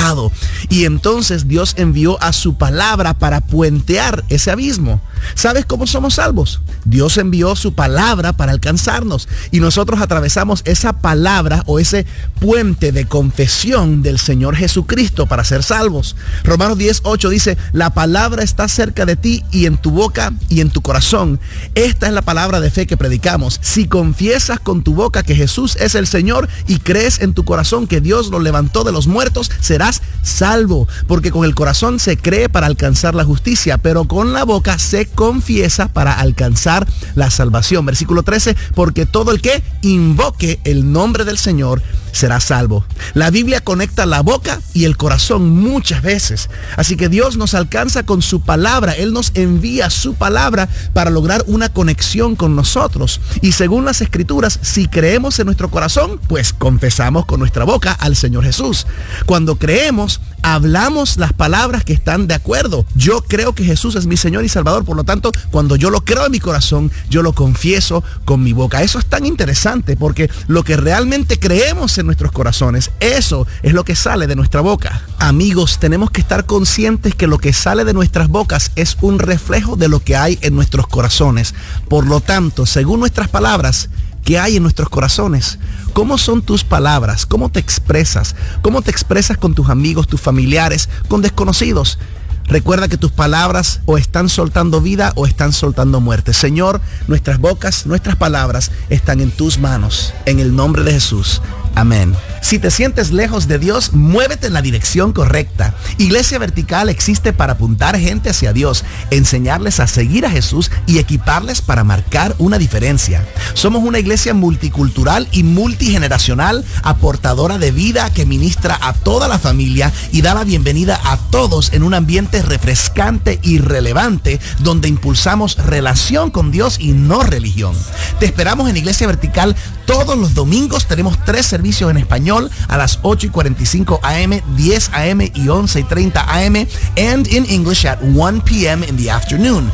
pecado. Y entonces Dios envió a su palabra para puentear ese abismo. ¿Sabes cómo somos salvos? Dios envió su palabra para alcanzarnos y nosotros atravesamos esa palabra o ese puente de confesión del Señor Jesucristo para ser salvos. Romanos 10:8 dice, la palabra está cerca de ti y en tu boca y en tu corazón. Esta es la palabra de fe que predicamos. Si confiesas con tu boca que Jesús es el Señor y crees en tu corazón que Dios lo levantó de los muertos, serás salvo. Porque con el corazón se cree para alcanzar la justicia, pero con la boca se confiesa para alcanzar la salvación. Versículo 13, porque todo el que invoque el nombre del Señor será salvo. La Biblia conecta la boca y el corazón muchas veces. Así que Dios nos alcanza con su palabra. Él nos envía su palabra para lograr una conexión con nosotros. Y según las Escrituras, si creemos en nuestro corazón, pues confesamos con nuestra boca al Señor Jesús. Cuando creemos, hablamos las palabras que están de acuerdo. Yo creo que Jesús es mi Señor y Salvador. Por lo tanto, cuando yo lo creo en mi corazón, yo lo confieso con mi boca. Eso es tan interesante porque lo que realmente creemos en nuestros corazones, eso es lo que sale de nuestra boca. Amigos, tenemos que estar conscientes que lo que sale de nuestras bocas es un reflejo de lo que hay en nuestros corazones. Por lo tanto, según nuestras palabras, ¿qué hay en nuestros corazones? ¿Cómo son tus palabras? ¿Cómo te expresas? ¿Cómo te expresas con tus amigos, tus familiares, con desconocidos? Recuerda que tus palabras o están soltando vida o están soltando muerte. Señor, nuestras bocas, nuestras palabras están en tus manos. En el nombre de Jesús. Amén. Si te sientes lejos de Dios, muévete en la dirección correcta. Iglesia Vertical existe para apuntar gente hacia Dios, enseñarles a seguir a Jesús y equiparles para marcar una diferencia. Somos una iglesia multicultural y multigeneracional, aportadora de vida que ministra a toda la familia y da la bienvenida a todos en un ambiente refrescante y relevante donde impulsamos relación con Dios y no religión. Te esperamos en Iglesia Vertical todos los domingos. Tenemos 3 servicios en español a las 8:45 a.m., 10 a.m. y 11:30 a.m. and in English at 1 p.m. in the afternoon.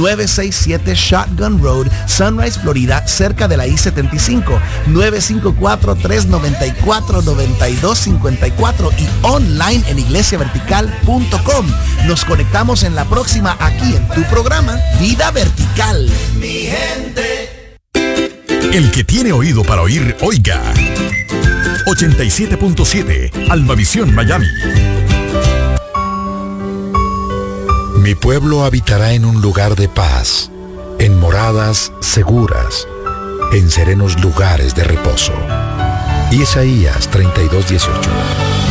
967 Shotgun Road, Sunrise, Florida, cerca de la I-75. 954-394-9254 y online en iglesiavertical.com. Nos conectamos en la próxima aquí en tu programa Vida Vertical. Mi gente. El que tiene oído para oír, oiga. 87.7 Almavisión Miami. Mi pueblo habitará en un lugar de paz, en moradas seguras, en serenos lugares de reposo. Isaías 32:18.